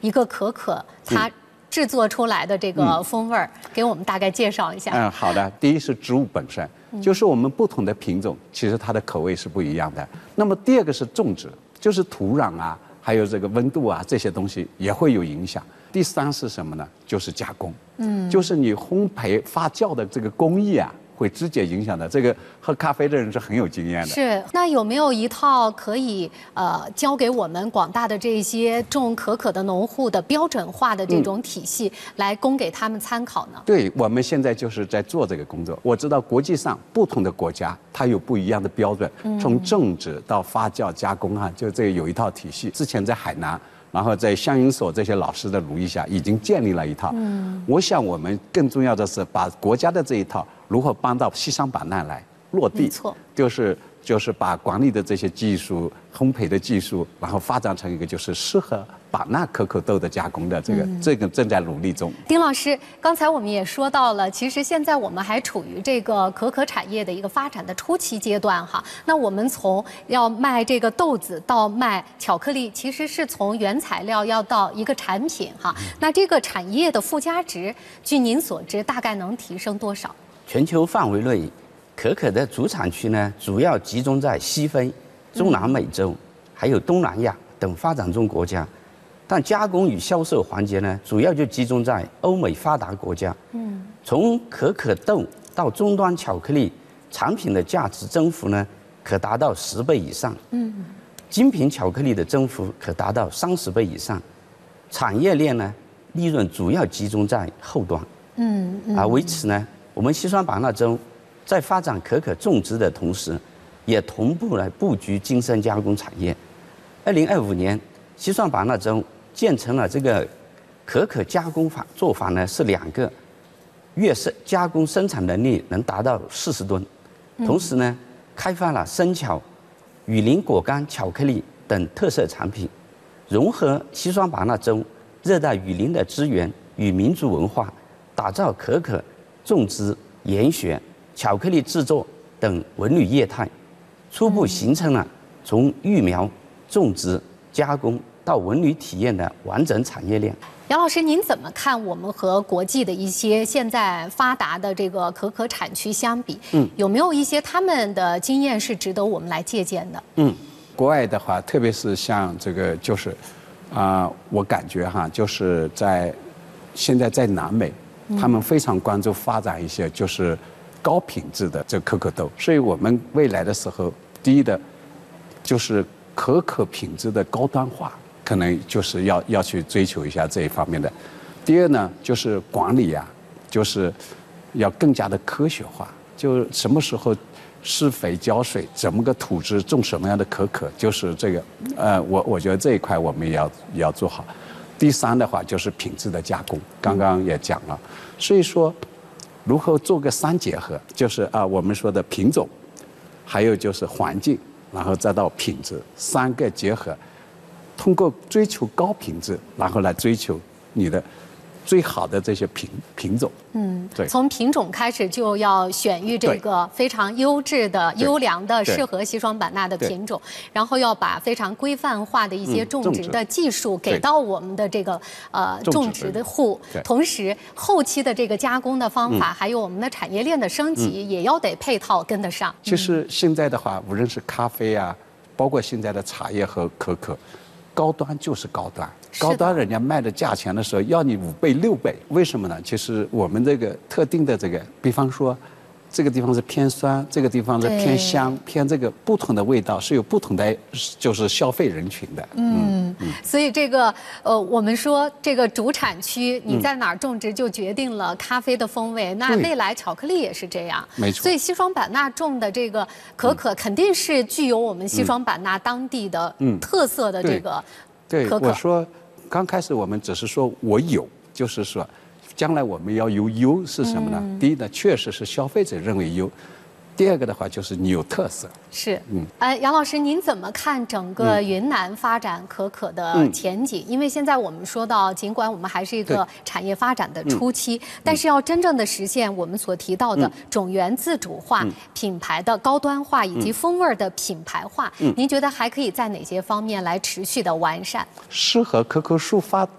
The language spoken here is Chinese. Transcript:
一个可可它制作出来的这个风味儿，给我们大概介绍一下。 好的。第一是植物本身，就是我们不同的品种，其实它的口味是不一样的。那么第二个是种植，就是土壤啊，还有这个温度啊，这些东西也会有影响。第三是什么呢？就是加工，就是你烘焙发酵的这个工艺啊，会直接影响的。这个喝咖啡的人是很有经验的。 是，那有没有一套可以教给我们广大的这些种可可的农户的标准化的这种体系，来供给他们参考呢？ 对，我们现在就是在做这个工作。我知道国际上不同的国家它有不一样的标准，从种植到发酵加工啊，就这有一套体系。之前在海南。然后在乡营所这些老师的努力下，已经建立了一套。我想我们更重要的是把国家的这一套如何搬到西双版纳来落地。 没错， 就是把管理的这些技术、烘焙的技术，然后发展成一个就是适合版纳可可豆的加工的这个正在努力中。 丁老师，刚才我们也说到了，其实现在我们还处于这个可可产业的一个发展的初期阶段哈。那我们从要卖这个豆子到卖巧克力，其实是从原材料要到一个产品哈。那这个产业的附加值，据您所知，大概能提升多少？ 全球范围内，可可的主产区呢，主要集中在西非、中南美洲，还有东南亚等发展中国家。但加工与销售环节呢，主要就集中在欧美发达国家。从可可豆到终端巧克力产品的价值增幅呢，可达到10倍以上。精品巧克力的增幅可达到30倍以上。产业链呢，利润主要集中在后端。为此呢，我们西双版纳州在发展可可种植的同时，也同步来布局精深加工产业。2025年，西双版纳州建成了这个可可加工做法呢是2个，月加工生产能力能达到40吨。同时呢，开发了生巧、雨林果干巧克力等特色产品，融合西双版纳州热带雨林的资源与民族文化，打造可可种植、研学、巧克力制作等文旅业态，初步形成了从育苗、种植、加工到文旅体验的完整产业链。 杨老师，您怎么看我们和国际的一些现在发达的这个可可产区相比？有没有一些他们的经验是值得我们来借鉴的？ 国外的话，特别是像这个就是我感觉哈，就是现在在南美，他们非常关注发展一些就是高品质的这可可豆，所以我们未来的时候，第一的就是可可品质的高端化，可能就是要去追求一下这一方面的。第二呢，就是管理啊，就是要更加的科学化，就什么时候施肥浇水，怎么个土质种什么样的可可，就是这个我觉得这一块我们也要做好。第三的话就是品质的加工，刚刚也讲了，所以说如何做个3结合，就是我们说的品种，还有就是环境，然后再到品质，3个结合，通过追求高品质，然后来追求你的最好的这些品种。对， 从品种开始就要选育这个非常优质的、优良的、适合西双版纳的品种，然后要把非常规范化的一些种植的技术给到我们的这个种植的户，同时后期的这个加工的方法，还有我们的产业链的升级，也要得配套跟得上。 其实现在的话，无论是咖啡啊，包括现在的茶叶和可可，高端就是高端。高端人家卖的价钱的时候要你5倍6倍，为什么呢？其实我们这个特定的这个，比方说，这个地方是偏酸，这个地方是偏香，偏这个不同的味道是有不同的就是消费人群的。 所以这个我们说这个主产区你在哪儿种植就决定了咖啡的风味，那未来巧克力也是这样。 没错。 所以西双版纳种的这个可可肯定是具有我们西双版纳当地的特色的这个可可。 对，我说。刚开始我们只是说我有，就是说，将来我们要有优是什么呢？第一呢，确实是消费者认为优；第二个的话就是你有特色。 是，杨老师，您怎么看整个云南发展可可的前景？因为现在我们说到，尽管我们还是一个产业发展的初期，但是要真正的实现我们所提到的种源自主化、品牌的高端化以及风味的品牌化，您觉得还可以在哪些方面来持续的完善？ 适合可可树发